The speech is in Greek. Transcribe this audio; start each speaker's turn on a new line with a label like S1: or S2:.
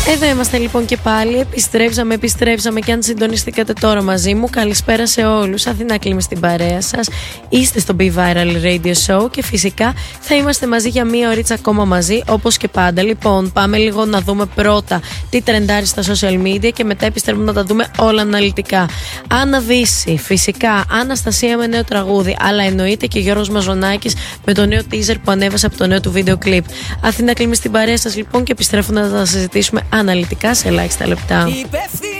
S1: Εδώ είμαστε λοιπόν και πάλι. Επιστρέψαμε και αν συντονιστήκατε τώρα μαζί μου, καλησπέρα σε όλους. Αθηνά Κλίμη στην παρέα σας. Είστε στο Be Viral Radio Show και φυσικά θα είμαστε μαζί για μία ωρίτσα ακόμα μαζί, όπως και πάντα. Λοιπόν, πάμε λίγο να δούμε πρώτα τι τρεντάρει στα social media και μετά επιστρέφουμε να τα δούμε όλα αναλυτικά. Άννα Δύση, φυσικά. Αναστασία με νέο τραγούδι, αλλά εννοείται και Γιώργος Μαζονάκης με το νέο teaser που ανέβασε από το νέο του βίντεο κλιπ. Αθηνά Κλίμη στην παρέα σας λοιπόν και επιστρέφουμε να τα συζητήσουμε αναλυτικά σε ελάχιστα λεπτά.